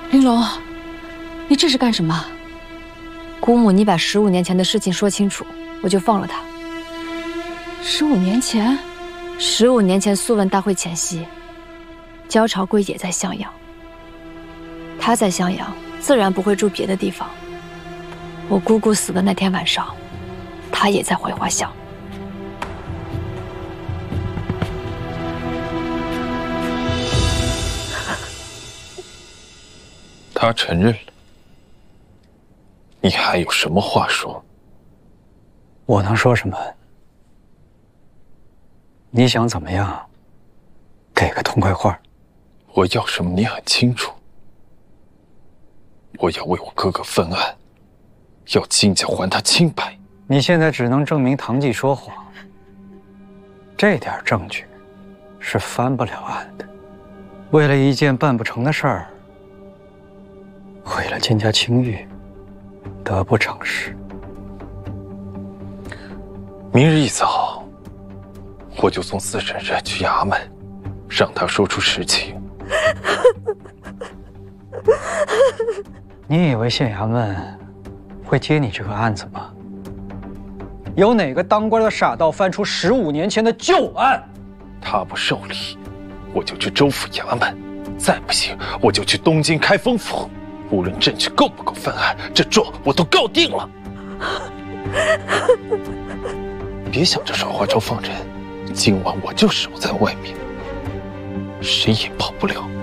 玲珑，你这是干什么？姑母，你把15年前的事情说清楚，我就放了他。15年前？15年前素问大会前夕，焦朝贵也在襄阳。他在襄阳，自然不会住别的地方。我姑姑死的那天晚上，他也在槐花巷。 他承认了，你还有什么话说？ 我能说什么？你想怎么样？给个痛快话。 我要什么你很清楚。我要为我哥哥分案，要金家还他清白。 你现在只能证明唐季说谎，这点证据是翻不了案的。为了一件办不成的事儿。 为了金家清誉，得不偿失。 明日一早，我就送四婶婶去衙门，让她说出实情。 你以为县衙门会接你这个案子吗？有哪个当官的傻到翻出15年前的旧案？ 他不受理，我就去州府衙门；再不行，我就去东京开封府。 无论证据够不够分案，这状我都告定了。别想着耍花招放人，今晚我就守在外面，谁也跑不了。